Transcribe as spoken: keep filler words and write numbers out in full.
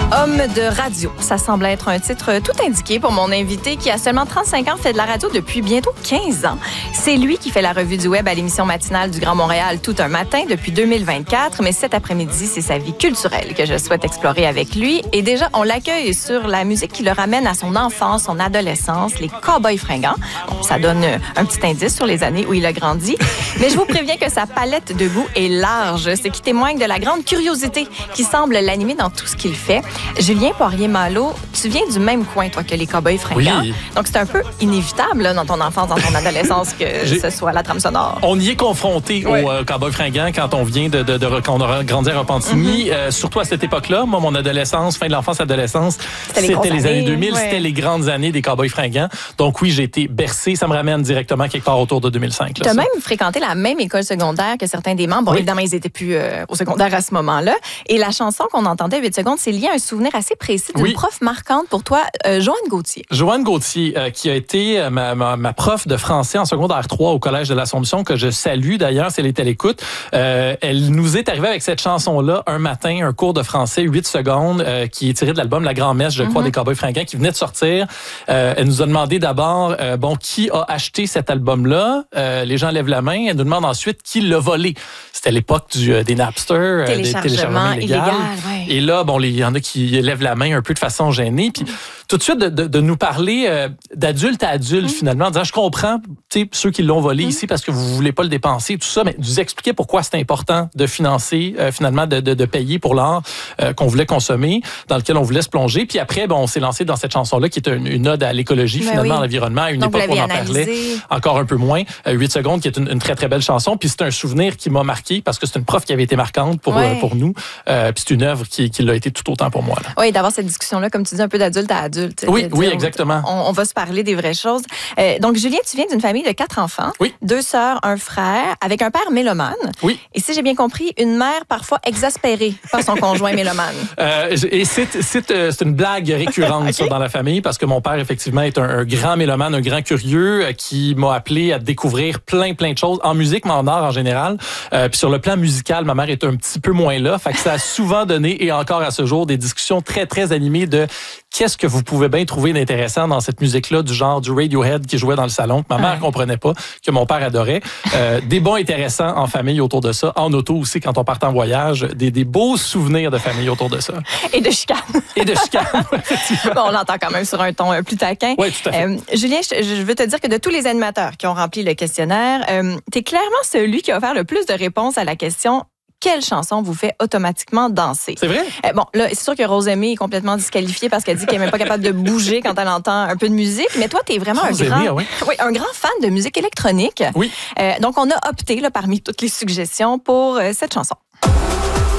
Homme de radio. Ça semble être un titre tout indiqué pour mon invité qui a seulement trente-cinq ans, fait de la radio depuis bientôt quinze ans. C'est lui qui fait la revue du web à l'émission matinale du Grand Montréal tout un matin depuis deux mille vingt-quatre. Mais cet après-midi, c'est sa vie culturelle que je souhaite explorer avec lui. Et déjà, on l'accueille sur la musique qui le ramène à son enfance, son adolescence, les Cowboys fringants. Bon, ça donne un petit indice sur les années où il a grandi. Mais je vous préviens que sa palette de goût est large, ce qui témoigne de la grande curiosité qui semble l'animer dans tout ce qu'il fait. Julien Poirier-Malo, tu viens du même coin, toi, que les Cowboys fringants. Oui. Donc, c'est un peu inévitable là, dans ton enfance, dans ton adolescence, que ce soit la trame sonore. On y est confronté oui. aux euh, Cowboys fringants quand on vient de, de, de, de quand on a grandi à Repentigny. Mm-hmm. euh, surtout à cette époque-là, moi, mon adolescence, fin de l'enfance, adolescence, c'était les, c'était les années deux mille, ouais. C'était les grandes années des Cowboys fringants. Donc oui, j'ai été bercé. Ça me ramène directement quelque part autour de deux mille cinq. Tu as même fréquenté la même école secondaire que certains des membres. Bon, oui. Évidemment, ils n'étaient plus euh, au secondaire à ce moment-là. Et la chanson qu'on entendait, huit secondes, c'est lié à un souvenir assez précis d'une oui. prof marquante pour toi, euh, Joanne Gauthier. Joanne Gauthier, euh, qui a été ma, ma, ma prof de français en secondaire trois au Collège de l'Assomption, que je salue d'ailleurs si elle est à l'écoute. Euh, elle nous est arrivée avec cette chanson-là un matin, un cours de français, huit secondes, euh, qui est tiré de l'album La Grand-Messe, je crois, mm-hmm. des Cowboys fringants, qui venait de sortir. Euh, elle nous a demandé d'abord, euh, bon, qui a acheté cet album-là? Euh, les gens lèvent la main. Elle nous demande ensuite qui l'a volé. C'était l'époque du, euh, des Napster, euh, des téléchargements illégaux. Illégal, ouais. Et là, bon, il y en a qui lèvent la main un peu de façon gênée. Puis tout de suite, de, de, de nous parler euh, d'adulte à adulte, mmh. finalement, en disant, je comprends ceux qui l'ont volé mmh. ici parce que vous voulez pas le dépenser, tout ça, mais nous expliquer pourquoi c'est important de financer, euh, finalement, de, de, de payer pour l'art euh, qu'on voulait consommer, dans lequel on voulait se plonger. Puis après, bon, on s'est lancé dans cette chanson-là qui est une, une ode à l'écologie, ben finalement, oui. à l'environnement, à une Donc, époque où on en analysé. parlait encore un peu moins. Euh, huit secondes, qui est une, une très, très belle chanson. Puis c'est un souvenir qui m'a marqué parce que c'est une prof qui avait été marquante pour, ouais. euh, pour nous. Euh, puis c'est une œuvre qui, qui l'a été tout autant pour moi. Là. Oui, d'avoir cette discussion-là, comme tu dis, un peu d'adulte à adulte. Oui, oui, exactement. On, on va se parler des vraies choses. Euh, donc, Julien, tu viens d'une famille de quatre enfants. Oui. Deux sœurs, un frère, avec un père mélomane. Oui. Et si j'ai bien compris, une mère parfois exaspérée par son conjoint mélomane. Euh, et c'est, c'est, euh, c'est une blague récurrente, okay. ça, dans la famille, parce que mon père, effectivement, est un, un grand mélomane, un grand curieux, euh, qui m'a appelé à découvrir plein, plein de choses, en musique, mais en art en général. Euh, puis sur le plan musical, ma mère est un petit peu moins là. Fait que ça a souvent donné, et encore à ce jour, des discussions très, très animées de qu'est-ce que vous pouvez bien trouver d'intéressant dans cette musique-là, du genre du Radiohead qui jouait dans le salon, que ma mère ouais. comprenait pas, que mon père adorait. Euh, des bons intéressants en famille autour de ça, en auto aussi quand on part en voyage, des, des beaux souvenirs de famille autour de ça. Et de chicanes. Et de chicanes, effectivement. Bon, on l'entend quand même sur un ton plus taquin. Oui, tout à fait. Euh, Julien, je, je veux te dire que de tous les animateurs qui ont rempli le questionnaire, euh, tu es clairement celui qui a offert le plus de réponses à la question quelle chanson vous fait automatiquement danser? C'est vrai? Euh, bon, là, c'est sûr que Rosemée est complètement disqualifiée parce qu'elle dit qu'elle n'est même pas capable de bouger quand elle entend un peu de musique. Mais toi, tu es vraiment Rosemée, un grand, oui. Oui, un grand fan de musique électronique. Oui. Euh, donc, on a opté là, parmi toutes les suggestions pour euh, cette chanson.